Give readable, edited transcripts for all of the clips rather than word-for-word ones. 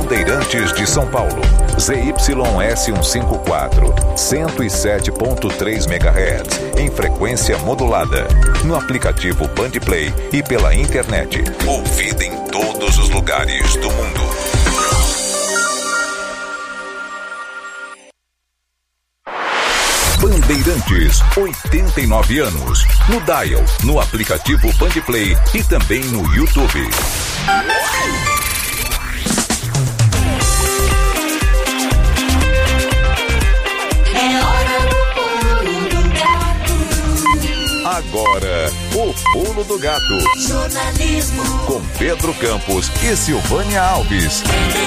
Bandeirantes de São Paulo. ZYS 154, 107.3 MHz, em frequência modulada. No aplicativo Bandplay e pela internet. Ouvida em todos os lugares do mundo. Bandeirantes, 89 anos. No dial, no aplicativo Bandplay e também no YouTube. Agora, o Pulo do Gato. Jornalismo. Com Pedro Campos e Silvânia Alves.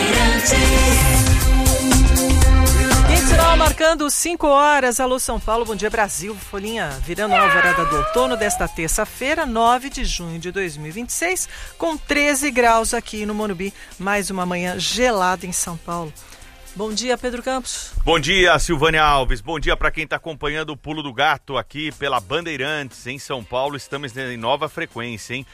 29 marcando 5 horas. Alô São Paulo, bom dia Brasil. Folhinha virando a alvorada do outono desta terça-feira, 9 de junho de 2026, com 13 graus aqui no Morumbi. Mais uma manhã gelada em São Paulo. Bom dia, Pedro Campos. Bom dia, Silvânia Alves. Bom dia para quem está acompanhando o Pulo do Gato aqui pela Bandeirantes em São Paulo. Estamos em nova frequência, hein?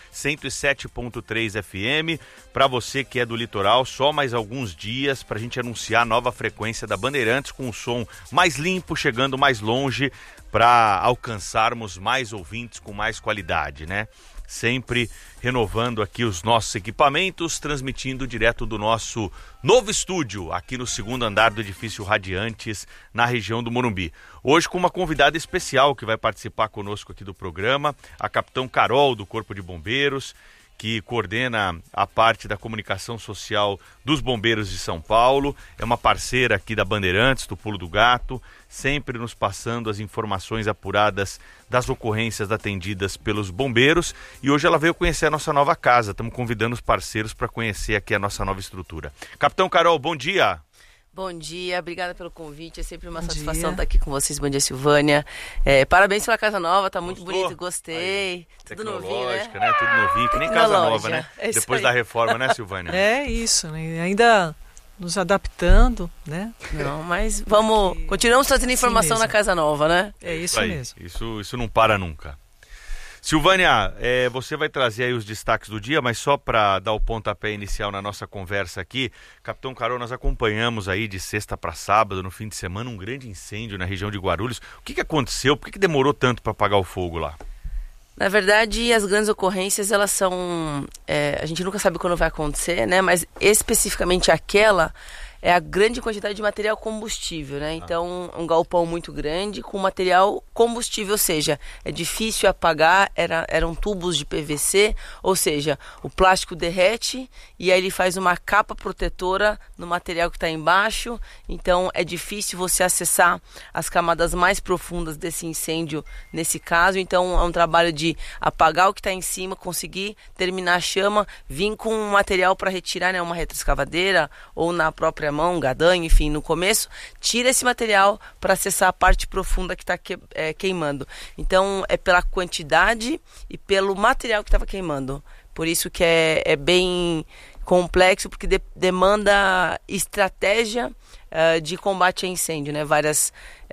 107.3 FM. Para você que é do litoral, só mais alguns dias para a gente anunciar a nova frequência da Bandeirantes com um som mais limpo, chegando mais longe para alcançarmos mais ouvintes com mais qualidade, né? Sempre renovando aqui os nossos equipamentos, transmitindo direto do nosso novo estúdio, aqui no segundo andar do edifício Radiantes, na região do Morumbi. Hoje com uma convidada especial que vai participar conosco aqui do programa, a Capitão Carol, do Corpo de Bombeiros, que coordena a parte da comunicação social dos Bombeiros de São Paulo, é uma parceira aqui da Bandeirantes, do Pulo do Gato, sempre nos passando as informações apuradas das ocorrências atendidas pelos bombeiros, e hoje ela veio conhecer a nossa nova casa. Estamos convidando os parceiros para conhecer aqui a nossa nova estrutura. Capitão Carol, bom dia! Bom dia, obrigada pelo convite, é sempre uma satisfação estar aqui com vocês. Bom dia, Silvânia. Parabéns pela casa nova, tá muito bonito, gostei. Aí, tudo novinho, né? Tudo novinho, que nem casa nova, né? Depois da reforma, né, Silvânia? É isso, né? Ainda nos adaptando, né? Não, mas continuamos trazendo informação na casa nova, né? É isso mesmo. Isso não para nunca. Silvânia, você vai trazer aí os destaques do dia, mas só para dar o pontapé inicial na nossa conversa aqui, Capitão Carol, nós acompanhamos aí de sexta para sábado, no fim de semana, um grande incêndio na região de Guarulhos. O que aconteceu? Por que demorou tanto para apagar o fogo lá? Na verdade, as grandes ocorrências, elas são... a gente nunca sabe quando vai acontecer, né? Mas especificamente aquela... é a grande quantidade de material combustível, né? Então, um galpão muito grande com material combustível, ou seja, é difícil apagar, eram tubos de PVC, ou seja, o plástico derrete e aí ele faz uma capa protetora no material que está embaixo, então é difícil você acessar as camadas mais profundas desse incêndio nesse caso, então é um trabalho de apagar o que está em cima, conseguir terminar a chama, vir com um material para retirar, né, uma retroescavadeira ou na própria mão, um gadanho, enfim, no começo, tira esse material para acessar a parte profunda que está queimando. Então, é pela quantidade e pelo material que estava queimando. Por isso que é bem complexo, porque demanda estratégia de combate a incêndio, né? Várias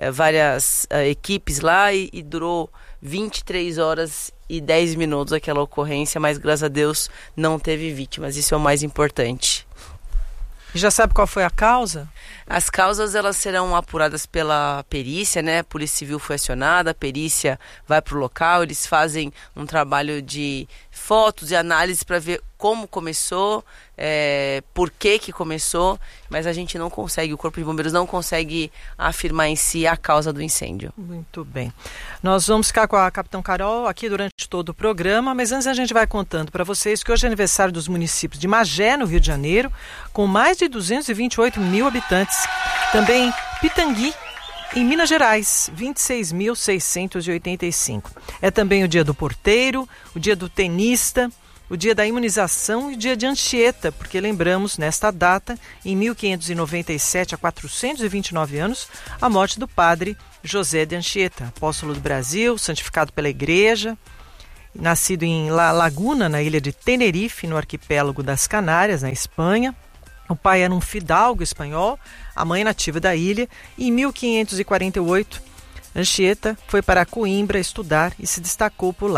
equipes lá e durou 23 horas e 10 minutos aquela ocorrência, mas graças a Deus não teve vítimas. Isso é o mais importante. E já sabe qual foi a causa? As causas, elas serão apuradas pela perícia, né? A Polícia Civil foi acionada, a perícia vai para o local, eles fazem um trabalho de fotos e análise para ver como começou, por que começou, mas a gente não consegue, o Corpo de Bombeiros não consegue afirmar em si a causa do incêndio. Muito bem. Nós vamos ficar com a Capitão Carol aqui durante todo o programa, mas antes a gente vai contando para vocês que hoje é aniversário dos municípios de Magé, no Rio de Janeiro, com mais de 228 mil habitantes. Também Pitangui, em Minas Gerais, 26.685. É também o dia do porteiro, o dia do tenista, o dia da imunização e o dia de Anchieta, porque lembramos, nesta data, em 1597, há 429 anos, a morte do padre José de Anchieta, apóstolo do Brasil, santificado pela Igreja, nascido em La Laguna, na ilha de Tenerife, no arquipélago das Canárias, na Espanha. O pai era um fidalgo espanhol, a mãe nativa da ilha, e em 1548, Anchieta foi para Coimbra estudar e se destacou por lá.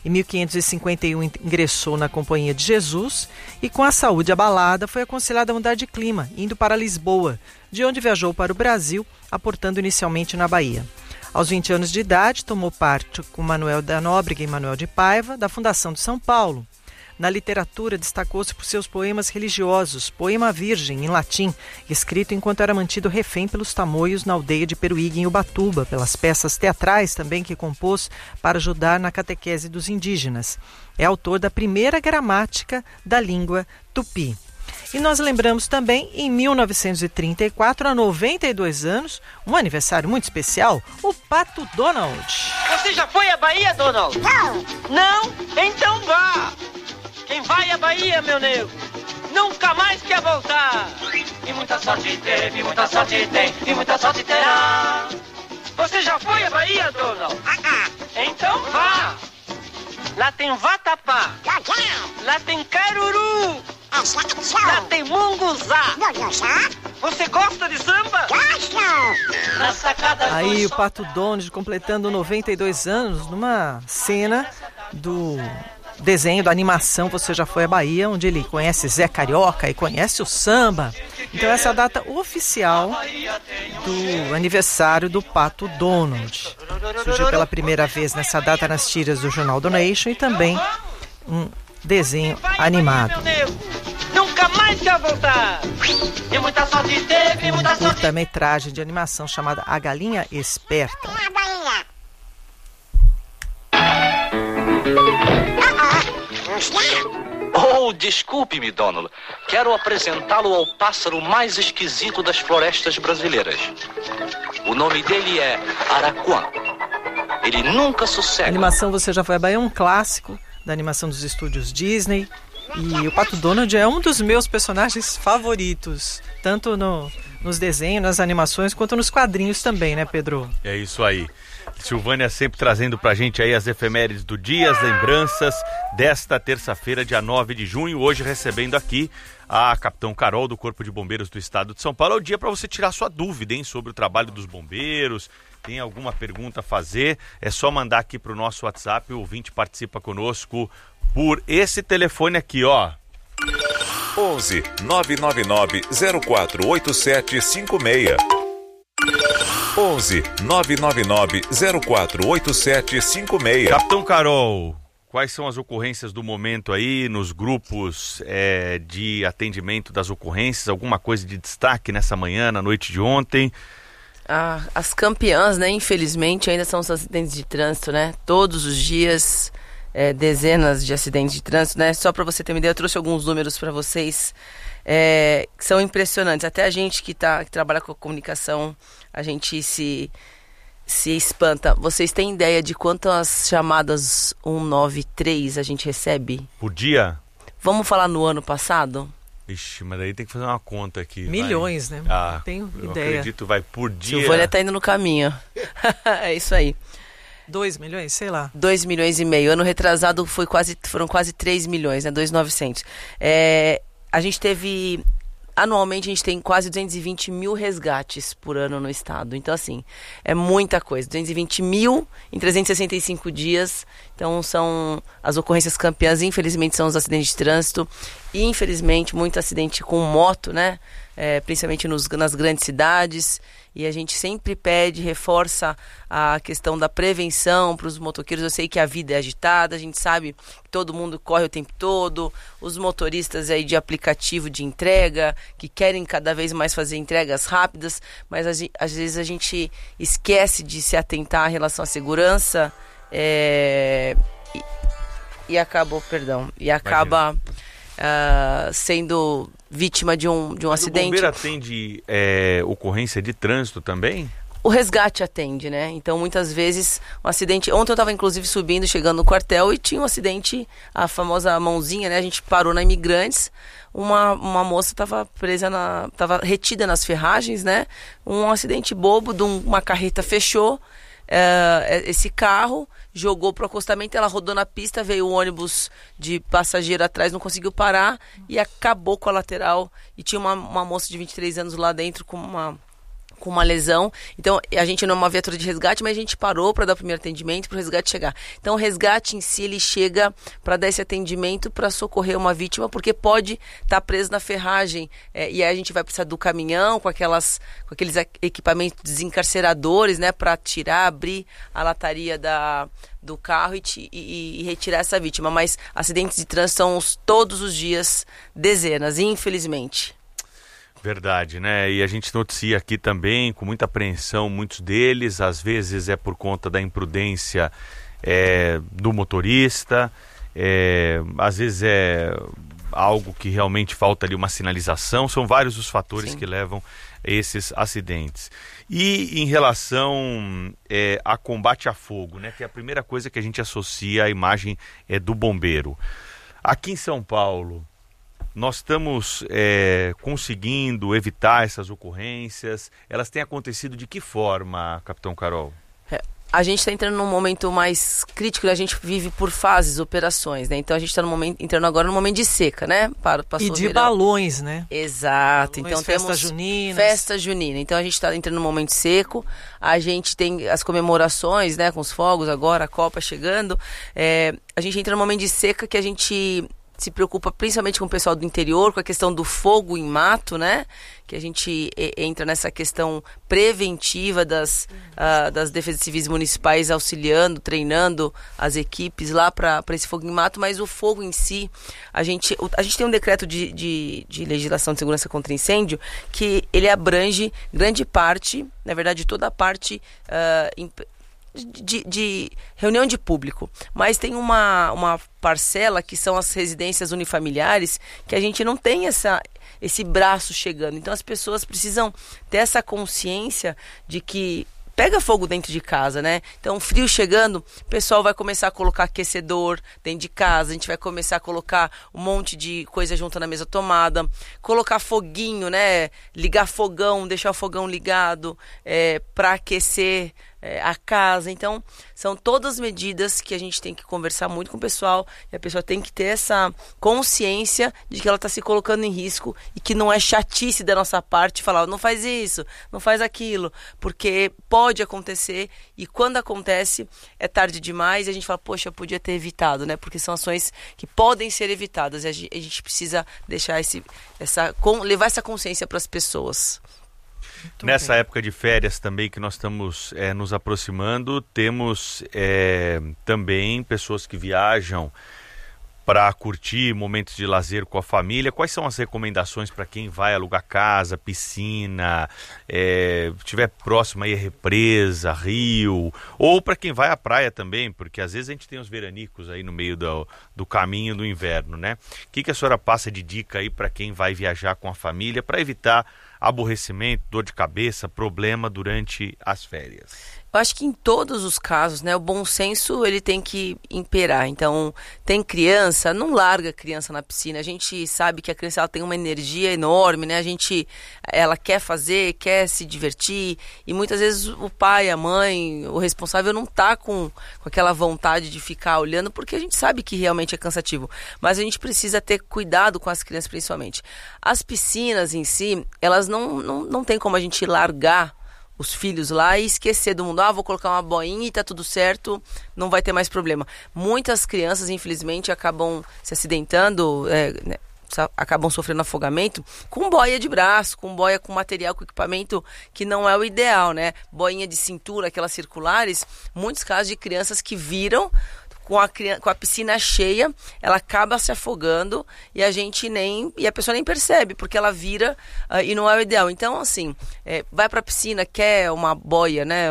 Em 1551 ingressou na Companhia de Jesus e, com a saúde abalada, foi aconselhado a mudar de clima, indo para Lisboa, de onde viajou para o Brasil, aportando inicialmente na Bahia. Aos 20 anos de idade, tomou parte com Manuel da Nóbrega e Manuel de Paiva da fundação de São Paulo. Na literatura, destacou-se por seus poemas religiosos, Poema Virgem, em latim, escrito enquanto era mantido refém pelos tamoios na aldeia de Peruígue, em Ubatuba, pelas peças teatrais também que compôs para ajudar na catequese dos indígenas. É autor da primeira gramática da língua tupi. E nós lembramos também, em 1934, há 92 anos, um aniversário muito especial, o Pato Donald. Você já foi à Bahia, Donald? Não. Não? Então vá! Quem vai à Bahia, meu nego, nunca mais quer voltar. E muita sorte teve, muita sorte tem, e muita sorte terá. Você já foi à Bahia, Donald? Então vá! Lá tem vatapá, lá tem caruru, lá tem munguzá. Você gosta de samba? Na sacada Aí o Pato Donald completando 92 anos numa cena do desenho da animação Você Já Foi à Bahia, onde ele conhece Zé Carioca e conhece o samba. Então essa é a data oficial do aniversário do Pato Donald. Surgiu pela primeira vez nessa data nas tiras do jornal The Nation e também um desenho animado. Nunca mais quer voltar. E muita sorte teve, muita sorte. Curta-metragem de animação chamada A Galinha Esperta. Oh, desculpe-me, Donald. Quero apresentá-lo ao pássaro mais esquisito das florestas brasileiras. O nome dele é Araquã. Ele nunca sossega. A animação Você Já Foi à Bahia é um clássico da animação dos estúdios Disney. E o Pato Donald é um dos meus personagens favoritos, tanto nos desenhos, nas animações, quanto nos quadrinhos também, né, Pedro? É isso aí. Silvânia sempre trazendo pra gente aí as efemérides do dia, as lembranças desta terça-feira, dia 9 de junho. Hoje recebendo aqui a Capitão Carol do Corpo de Bombeiros do Estado de São Paulo. É o dia para você tirar sua dúvida, hein, sobre o trabalho dos bombeiros. Tem alguma pergunta a fazer? É só mandar aqui pro nosso WhatsApp. O ouvinte participa conosco por esse telefone aqui, ó. 11 999 048756. 11 999 048756. Capitão Carol, quais são as ocorrências do momento aí nos grupos de atendimento das ocorrências? Alguma coisa de destaque nessa manhã, na noite de ontem? As campeãs, né, infelizmente, ainda são os acidentes de trânsito, né? Todos os dias, dezenas de acidentes de trânsito, né? Só para você ter uma ideia, eu trouxe alguns números para vocês que são impressionantes. Até a gente que trabalha com a comunicação, a gente se espanta. Vocês têm ideia de quantas chamadas 193 a gente recebe? Por dia? Vamos falar no ano passado? Ixi, mas aí tem que fazer uma conta aqui. Milhões, vai. né? Ah, tenho eu ideia. acredito, vai por dia. Silvânia tá indo no caminho. É isso aí. 2 milhões, sei lá. 2 milhões e meio. Ano retrasado foram quase 3 milhões, né? 2.900. A gente teve... Anualmente a gente tem quase 220 mil resgates por ano no estado. Então, assim, é muita coisa. 220 mil em 365 dias. Então, são as ocorrências campeãs. Infelizmente, são os acidentes de trânsito. E, infelizmente, muito acidente com moto, né? Principalmente nas grandes cidades. E a gente sempre reforça a questão da prevenção para os motoqueiros. Eu sei que a vida é agitada, a gente sabe que todo mundo corre o tempo todo, os motoristas aí de aplicativo de entrega, que querem cada vez mais fazer entregas rápidas, mas às vezes a gente esquece de se atentar em relação à segurança e acaba sendo vítima de um acidente. O bombeiro atende ocorrência de trânsito também? O resgate atende, né? Então, muitas vezes, um acidente... Ontem eu estava, inclusive, chegando no quartel e tinha um acidente, a famosa mãozinha, né? A gente parou na Imigrantes, uma moça estava estava retida nas ferragens, né? Um acidente bobo, uma carreta fechou, esse carro jogou pro acostamento, ela rodou na pista, veio o ônibus de passageiro atrás, não conseguiu parar e acabou com a lateral. E tinha uma moça de 23 anos lá dentro com com uma lesão. Então, a gente não é uma viatura de resgate, mas a gente parou para dar o primeiro atendimento para o resgate chegar. Então, o resgate em si, ele chega para dar esse atendimento para socorrer uma vítima, porque pode estar preso na ferragem. E aí a gente vai precisar do caminhão com aqueles equipamentos desencarceradores, né, para tirar, abrir a lataria do carro e retirar essa vítima. Mas acidentes de trânsito são todos os dias dezenas, infelizmente. Verdade, né? E a gente noticia aqui também, com muita apreensão, muitos deles, às vezes é por conta da imprudência do motorista, às vezes é algo que realmente falta ali uma sinalização, são vários os fatores Sim. que levam a esses acidentes. E em relação a combate a fogo, né? Que é a primeira coisa que a gente associa à imagem do bombeiro. Aqui em São Paulo, nós estamos conseguindo evitar essas ocorrências. Elas têm acontecido de que forma, Capitão Carol? A gente está entrando num momento mais crítico, a gente vive por fases, operações, né? Então a gente está entrando agora no momento de seca, né? E de balões, né? Exato. Balões, então festa temos junina. Festa junina. Então a gente está entrando no momento seco, a gente tem as comemorações, né? Com os fogos agora, a Copa chegando. A gente entra no momento de seca que a gente se preocupa principalmente com o pessoal do interior, com a questão do fogo em mato, né? Que a gente entra nessa questão preventiva das defesas civis municipais auxiliando, treinando as equipes lá para esse fogo em mato, mas o fogo em si, a gente tem um decreto de legislação de segurança contra incêndio que ele abrange grande parte, na verdade toda a parte de reunião de público, mas tem uma parcela que são as residências unifamiliares que a gente não tem esse braço chegando, então as pessoas precisam ter essa consciência de que pega fogo dentro de casa, né? Então, frio chegando, o pessoal vai começar a colocar aquecedor dentro de casa, a gente vai começar a colocar um monte de coisa junto na mesa tomada, colocar foguinho, né? Ligar fogão, deixar o fogão ligado para aquecer a casa. Então, são todas medidas que a gente tem que conversar muito com o pessoal e a pessoa tem que ter essa consciência de que ela está se colocando em risco e que não é chatice da nossa parte falar, não faz isso, não faz aquilo, porque pode acontecer e quando acontece é tarde demais e a gente fala, poxa, podia ter evitado, né? Porque são ações que podem ser evitadas e a gente precisa deixar levar essa consciência para as pessoas. Nessa época de férias também que nós estamos nos aproximando, temos também pessoas que viajam para curtir momentos de lazer com a família. Quais são as recomendações para quem vai alugar casa, piscina, estiver próximo aí a represa, rio, ou para quem vai à praia também, porque às vezes a gente tem os veranicos aí no meio do caminho do inverno, né? O que a senhora passa de dica aí para quem vai viajar com a família para evitar aborrecimento, dor de cabeça, problema durante as férias? Eu acho que em todos os casos, né, o bom senso ele tem que imperar. Então, tem criança, não larga a criança na piscina. A gente sabe que a criança ela tem uma energia enorme, né? Ela quer fazer, quer se divertir e muitas vezes o pai, a mãe, o responsável não tá com aquela vontade de ficar olhando porque a gente sabe que realmente é cansativo. Mas a gente precisa ter cuidado com as crianças principalmente. As piscinas em si, elas não tem como a gente largar os filhos lá e esquecer do mundo. Vou colocar uma boinha e tá tudo certo, não vai ter mais problema. Muitas crianças, infelizmente, acabam se acidentando, acabam sofrendo afogamento com boia de braço, com boia com material, com equipamento que não é o ideal, né? Boinha de cintura, aquelas circulares, muitos casos de crianças que viram com a piscina cheia, ela acaba se afogando e a pessoa nem percebe, porque ela vira e não é o ideal. Então, assim, vai para a piscina, quer uma boia, né,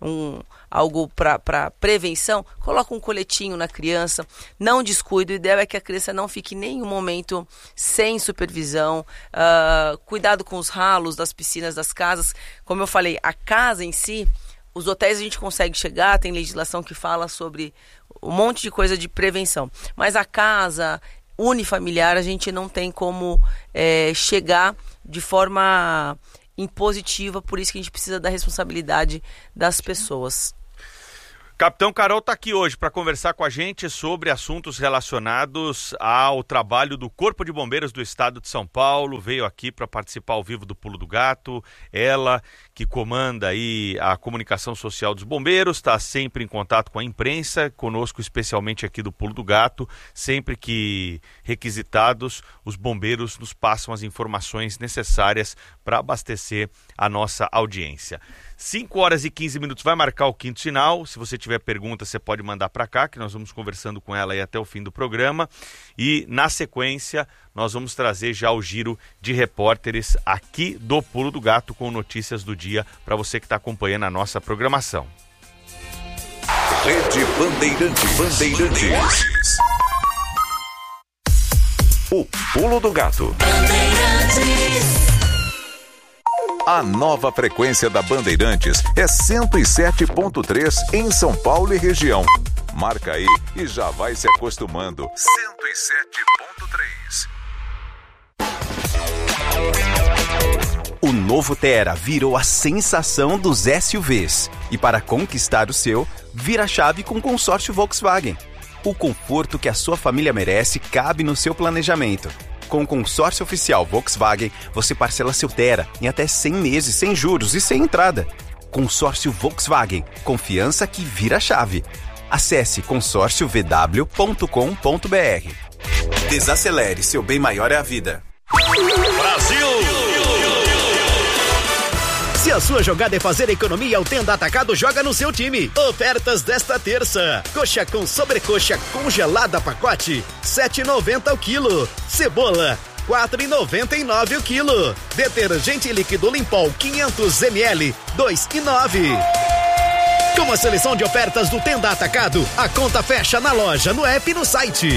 algo para prevenção, coloca um coletinho na criança, não descuida, o ideal é que a criança não fique em nenhum momento sem supervisão, cuidado com os ralos das piscinas das casas. Como eu falei, a casa em si, os hotéis a gente consegue chegar, tem legislação que fala sobre um monte de coisa de prevenção. Mas a casa unifamiliar a gente não tem como chegar de forma impositiva, por isso que a gente precisa da responsabilidade das pessoas. Capitão Carol está aqui hoje para conversar com a gente sobre assuntos relacionados ao trabalho do Corpo de Bombeiros do Estado de São Paulo. Veio aqui para participar ao vivo do Pulo do Gato. Ela que comanda aí a comunicação social dos bombeiros, está sempre em contato com a imprensa, conosco especialmente aqui do Pulo do Gato. Sempre que requisitados, os bombeiros nos passam as informações necessárias para abastecer a nossa audiência. 5 horas e 15 minutos, vai marcar o quinto sinal. Se você tiver pergunta, você pode mandar para cá, que nós vamos conversando com ela aí até o fim do programa. E, na sequência, nós vamos trazer já o giro de repórteres aqui do Pulo do Gato com notícias do dia para você que está acompanhando a nossa programação. Rede Bandeirantes. O Pulo do Gato. A nova frequência da Bandeirantes é 107.3 em São Paulo e região. Marca aí e já vai se acostumando. 107.3. O novo Tera virou a sensação dos SUVs. E para conquistar o seu, vira a chave com o consórcio Volkswagen. O conforto que a sua família merece cabe no seu planejamento. Com o consórcio oficial Volkswagen, você parcela seu Tera em até 100 meses, sem juros e sem entrada. Consórcio Volkswagen. Confiança que vira chave. Acesse consórciovw.com.br. Desacelere, seu bem maior é a vida. Brasil! Se a sua jogada é fazer economia, o Tenda Atacado joga no seu time. Ofertas desta terça: coxa com sobrecoxa congelada pacote, R$7,90 o quilo. Cebola, R$4,99 o quilo. Detergente líquido Limpol 500 ml, R$2,09. Com a seleção de ofertas do Tenda Atacado, a conta fecha na loja, no app e no site.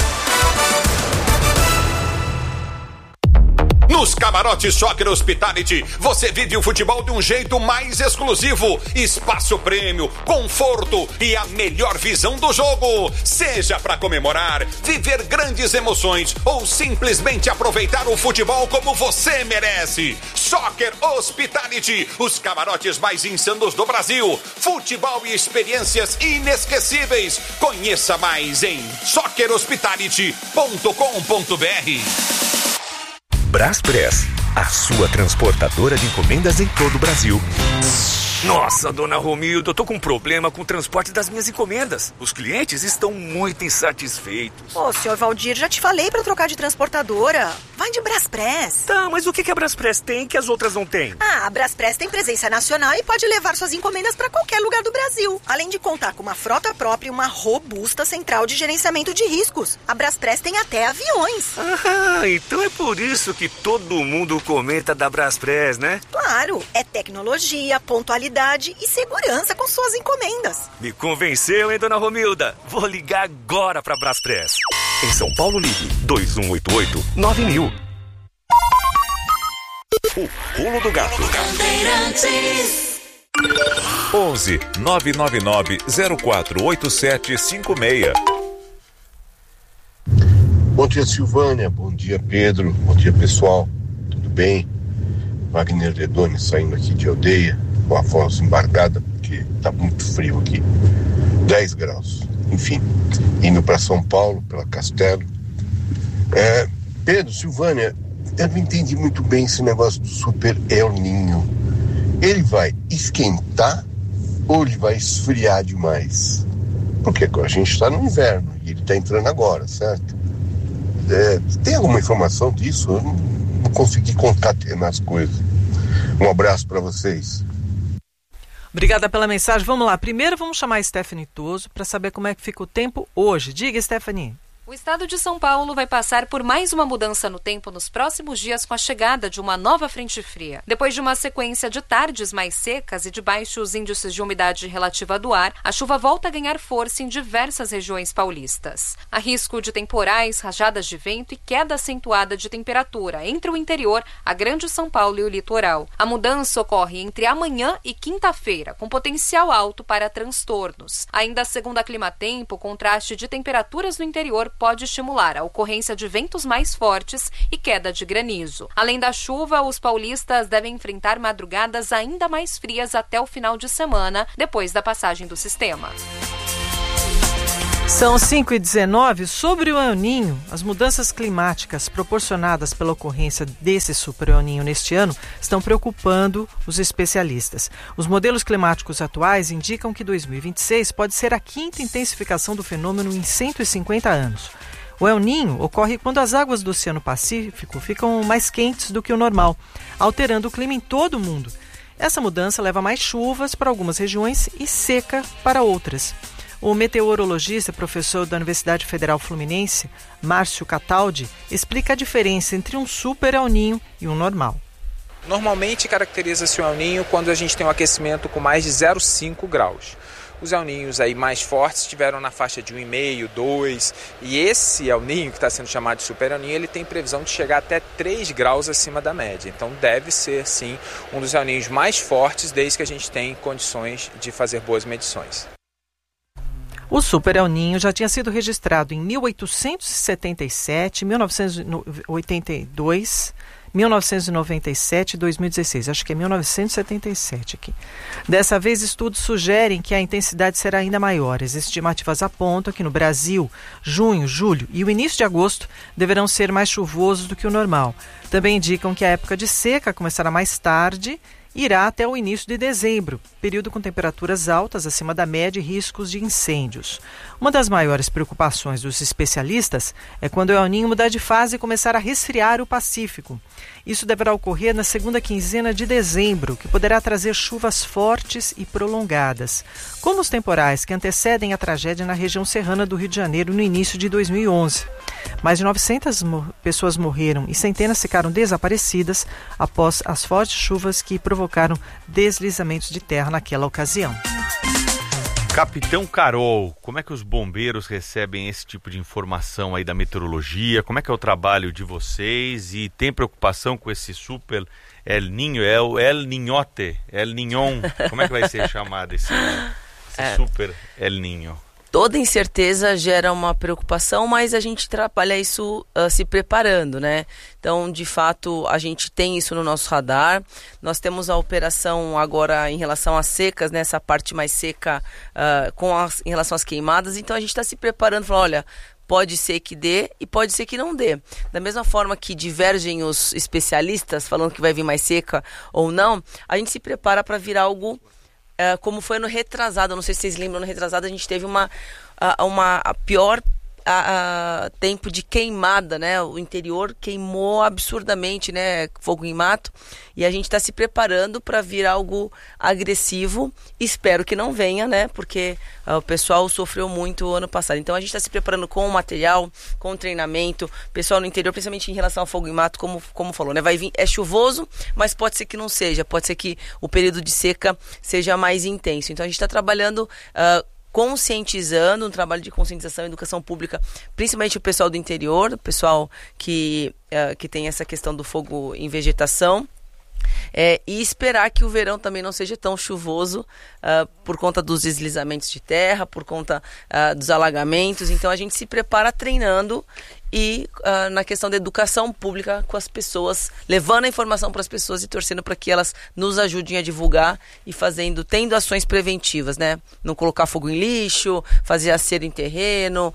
Nos camarotes Soccer Hospitality, você vive o futebol de um jeito mais exclusivo. Espaço prêmio, conforto e a melhor visão do jogo. Seja para comemorar, viver grandes emoções ou simplesmente aproveitar o futebol como você merece. Soccer Hospitality, os camarotes mais insanos do Brasil. Futebol e experiências inesquecíveis. Conheça mais em soccerhospitality.com.br. Braspress, a sua transportadora de encomendas em todo o Brasil. Nossa, dona Romilda, eu tô com um problema com o transporte das minhas encomendas. Os clientes estão muito insatisfeitos. Ô, senhor Valdir, já te falei pra trocar de transportadora. Vai de Braspress. Tá, mas o que a Braspress tem que as outras não têm? A Braspress tem presença nacional e pode levar suas encomendas pra qualquer lugar do Brasil. Além de contar com uma frota própria e uma robusta central de gerenciamento de riscos. A Braspress tem até aviões. Ah, então é por isso que todo mundo comenta da Braspress, né? Claro, é tecnologia, pontualidade e segurança com suas encomendas. Me convenceu, hein, dona Romilda? Vou ligar agora pra Braspress. Em São Paulo, ligue 2188-9000. O Pulo do Gato. 11 999 048756. Bom dia, Silvânia. Bom dia, Pedro. Bom dia, pessoal. Tudo bem? Wagner Ledoni saindo aqui de Aldeia, com a voz embargada, porque tá muito frio aqui. 10 graus. Enfim, indo para São Paulo, pela Castelo. Pedro, Silvânia, eu não entendi muito bem esse negócio do Super El Ninho. Ele vai esquentar ou ele vai esfriar demais? Porque a gente está no inverno e ele está entrando agora, certo? Tem alguma informação disso? Eu não consegui concatenar as coisas. Um abraço para vocês. Obrigada pela mensagem. Vamos lá. Primeiro vamos chamar a Stephanie Toso para saber como é que fica o tempo hoje. Diga, Stephanie. O estado de São Paulo vai passar por mais uma mudança no tempo nos próximos dias com a chegada de uma nova frente fria. Depois de uma sequência de tardes mais secas e de baixos índices de umidade relativa do ar, a chuva volta a ganhar força em diversas regiões paulistas. Há risco de temporais, rajadas de vento e queda acentuada de temperatura entre o interior, a Grande São Paulo e o litoral. A mudança ocorre entre amanhã e quinta-feira, com potencial alto para transtornos. Ainda segundo a Climatempo, o contraste de temperaturas no interior pode estimular a ocorrência de ventos mais fortes e queda de granizo. Além da chuva, os paulistas devem enfrentar madrugadas ainda mais frias até o final de semana, depois da passagem do sistema. São 5h19. Sobre o El Niño, as mudanças climáticas proporcionadas pela ocorrência desse super El Niño neste ano estão preocupando os especialistas. Os modelos climáticos atuais indicam que 2026 pode ser a 5ª intensificação do fenômeno em 150 anos. O El Niño ocorre quando as águas do Oceano Pacífico ficam mais quentes do que o normal, alterando o clima em todo o mundo. Essa mudança leva a mais chuvas para algumas regiões e seca para outras. O meteorologista e professor da Universidade Federal Fluminense, Márcio Cataldi, explica a diferença entre um super El Niño e um normal. Normalmente caracteriza-se o El Niño quando a gente tem um aquecimento com mais de 0,5 graus. Os El Niños aí mais fortes estiveram na faixa de 1,5, 2, e esse El Niño, que está sendo chamado de super El Niño, ele tem previsão de chegar até 3 graus acima da média. Então deve ser, sim, um dos El Niños mais fortes desde que a gente tem condições de fazer boas medições. O super El Niño já tinha sido registrado em 1877, 1982, 1997 e 2016. Acho que é 1977 aqui. Dessa vez, estudos sugerem que a intensidade será ainda maior. As estimativas apontam que no Brasil, junho, julho e o início de agosto deverão ser mais chuvosos do que o normal. Também indicam que a época de seca começará mais tarde e irá até o início de dezembro, período com temperaturas altas acima da média e riscos de incêndios. Uma das maiores preocupações dos especialistas é quando o El Niño mudar de fase e começar a resfriar o Pacífico. Isso deverá ocorrer na segunda quinzena de dezembro, que poderá trazer chuvas fortes e prolongadas, como os temporais que antecedem a tragédia na região serrana do Rio de Janeiro no início de 2011. Mais de 900 pessoas morreram e centenas ficaram desaparecidas após as fortes chuvas que provocaram deslizamentos de terra naquela ocasião. Capitão Carol, como é que os bombeiros recebem esse tipo de informação aí da meteorologia? Como é que é o trabalho de vocês? E tem preocupação com esse super El Niño? É o El Niñote, El Niñon? Como é que vai ser chamado esse super El Niño? Toda incerteza gera uma preocupação, mas a gente trabalha isso se preparando, né? Então, de fato, a gente tem isso no nosso radar. Nós temos a operação agora em relação às secas, né? Essa parte mais seca em relação às queimadas. Então, a gente está se preparando, falando, olha, pode ser que dê e pode ser que não dê. Da mesma forma que divergem os especialistas falando que vai vir mais seca ou não, a gente se prepara para vir algo como foi no retrasado. Não sei se vocês lembram, no retrasado a gente teve a pior tempo de queimada, né? O interior queimou absurdamente, né? Fogo em mato. E a gente está se preparando para vir algo agressivo. Espero que não venha, né? Porque o pessoal sofreu muito ano passado. Então a gente está se preparando com o material, com o treinamento. Pessoal no interior, principalmente em relação ao fogo em mato, como falou, né? Vai vir, é chuvoso, mas pode ser que não seja. Pode ser que o período de seca seja mais intenso. Então a gente está trabalhando conscientizando, um trabalho de conscientização e educação pública, principalmente o pessoal do interior, o pessoal que tem essa questão do fogo em vegetação, e esperar que o verão também não seja tão chuvoso por conta dos deslizamentos de terra, por conta dos alagamentos. Então a gente se prepara treinando e na questão da educação pública com as pessoas, levando a informação para as pessoas e torcendo para que elas nos ajudem a divulgar e tendo ações preventivas, né? Não colocar fogo em lixo, fazer acero em terreno,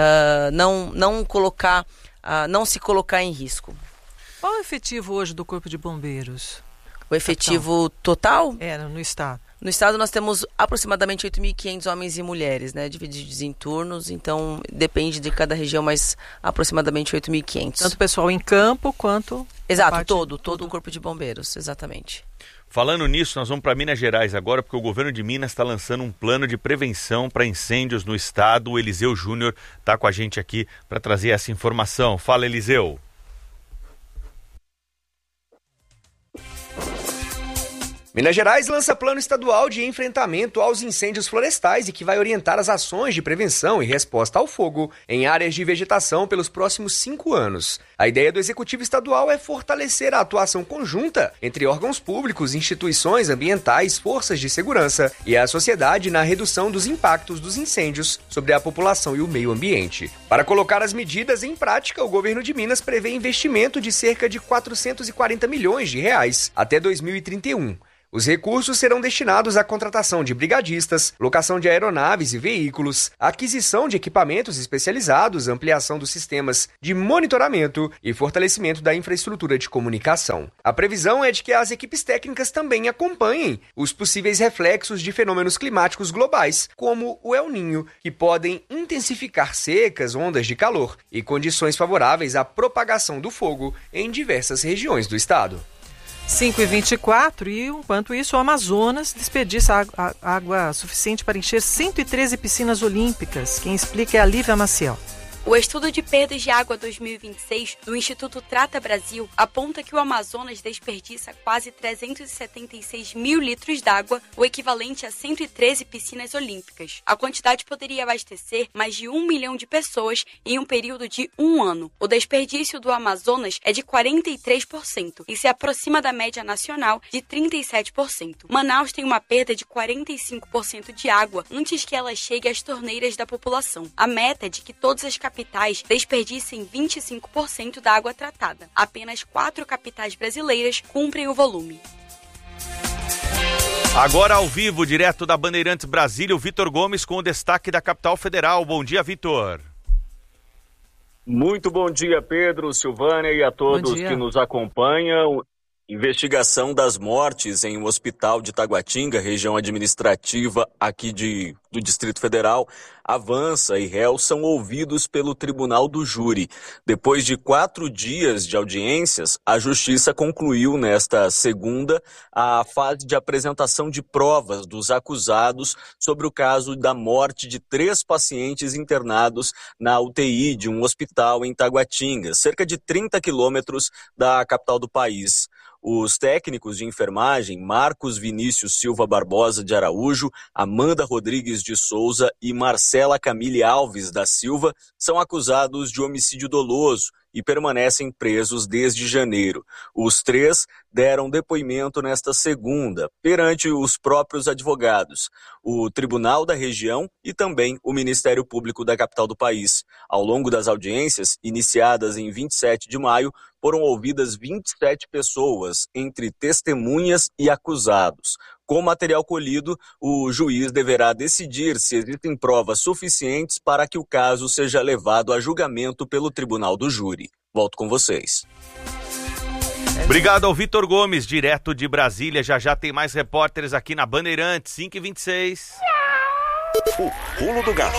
não se colocar em risco. Qual é o efetivo hoje do Corpo de Bombeiros? O efetivo total? No estado. No estado nós temos aproximadamente 8.500 homens e mulheres, né, divididos em turnos, então depende de cada região, mas aproximadamente 8.500. Tanto o pessoal em campo quanto... Exato, todo o Corpo de Bombeiros, exatamente. Falando nisso, nós vamos para Minas Gerais agora, porque o governo de Minas está lançando um plano de prevenção para incêndios no estado. O Eliseu Júnior está com a gente aqui para trazer essa informação. Fala, Eliseu. Minas Gerais lança plano estadual de enfrentamento aos incêndios florestais e que vai orientar as ações de prevenção e resposta ao fogo em áreas de vegetação pelos próximos 5 anos. A ideia do Executivo Estadual é fortalecer a atuação conjunta entre órgãos públicos, instituições ambientais, forças de segurança e a sociedade na redução dos impactos dos incêndios sobre a população e o meio ambiente. Para colocar as medidas em prática, o governo de Minas prevê investimento de cerca de 440 milhões de reais até 2031. Os recursos serão destinados à contratação de brigadistas, locação de aeronaves e veículos, aquisição de equipamentos especializados, ampliação dos sistemas de monitoramento e fortalecimento da infraestrutura de comunicação. A previsão é de que as equipes técnicas também acompanhem os possíveis reflexos de fenômenos climáticos globais, como o El Niño, que podem intensificar secas, ondas de calor e condições favoráveis à propagação do fogo em diversas regiões do estado. 5h24 e, enquanto isso, o Amazonas desperdiça água suficiente para encher 113 piscinas olímpicas. Quem explica é a Lívia Maciel. O estudo de perdas de água 2026 do Instituto Trata Brasil aponta que o Amazonas desperdiça quase 376 mil litros d'água, o equivalente a 113 piscinas olímpicas. A quantidade poderia abastecer mais de 1 milhão de pessoas em um período de 1 ano. O desperdício do Amazonas é de 43% e se aproxima da média nacional de 37%. Manaus tem uma perda de 45% de água antes que ela chegue às torneiras da população. A meta é de que todas as capitais desperdicem 25% da água tratada. Apenas 4 capitais brasileiras cumprem o volume. Agora ao vivo, direto da Bandeirantes Brasília, o Vitor Gomes com o destaque da capital federal. Bom dia, Vitor. Muito bom dia, Pedro, Silvânia e a todos que nos acompanham. Investigação das mortes em um hospital de Taguatinga, região administrativa aqui do Distrito Federal, avança e réus são ouvidos pelo Tribunal do Júri. Depois de 4 dias de audiências, a Justiça concluiu nesta segunda a fase de apresentação de provas dos acusados sobre o caso da morte de 3 pacientes internados na UTI de um hospital em Taguatinga, cerca de 30 quilômetros da capital do país. Os técnicos de enfermagem Marcos Vinícius Silva Barbosa de Araújo, Amanda Rodrigues de Souza e Marcela Camille Alves da Silva são acusados de homicídio doloso e permanecem presos desde janeiro. Os 3 deram depoimento nesta segunda, perante os próprios advogados, o Tribunal da Região e também o Ministério Público da capital do país. Ao longo das audiências, iniciadas em 27 de maio, foram ouvidas 27 pessoas, entre testemunhas e acusados. Com o material colhido, o juiz deverá decidir se existem provas suficientes para que o caso seja levado a julgamento pelo Tribunal do Júri. Volto com vocês. Obrigado ao Vitor Gomes, direto de Brasília. Já tem mais repórteres aqui na Bandeirantes, 5h26. O Pulo do Gato.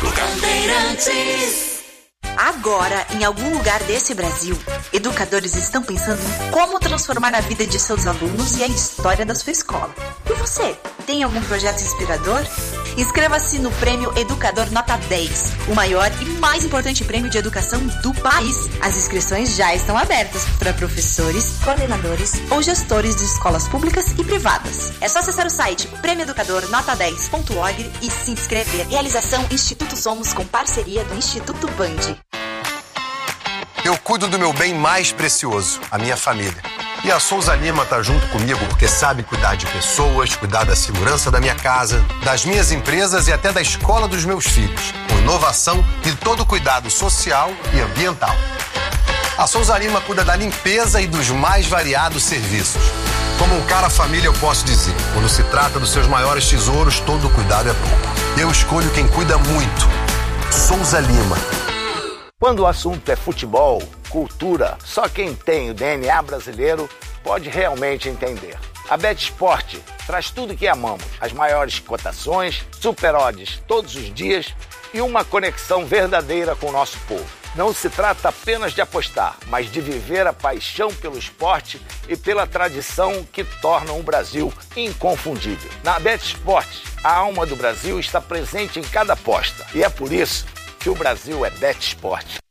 Agora, em algum lugar desse Brasil, educadores estão pensando em como transformar a vida de seus alunos e a história da sua escola. E você, tem algum projeto inspirador? Inscreva-se no Prêmio Educador Nota 10, o maior e mais importante prêmio de educação do país. As inscrições já estão abertas para professores, coordenadores ou gestores de escolas públicas e privadas. É só acessar o site prêmioeducadornota10.org e se inscrever. Realização Instituto Somos com parceria do Instituto Band. Eu cuido do meu bem mais precioso, a minha família. E a Souza Lima está junto comigo porque sabe cuidar de pessoas, cuidar da segurança da minha casa, das minhas empresas e até da escola dos meus filhos, com inovação e todo o cuidado social e ambiental. A Souza Lima cuida da limpeza e dos mais variados serviços. Como um cara família, eu posso dizer, quando se trata dos seus maiores tesouros, todo cuidado é pouco. Eu escolho quem cuida muito. Souza Lima. Quando o assunto é futebol, cultura, só quem tem o DNA brasileiro pode realmente entender. A BetSport traz tudo o que amamos, as maiores cotações, super odds todos os dias e uma conexão verdadeira com o nosso povo. Não se trata apenas de apostar, mas de viver a paixão pelo esporte e pela tradição que tornam o Brasil inconfundível. Na BetSport, a alma do Brasil está presente em cada aposta e é por isso que o Brasil é BetSport.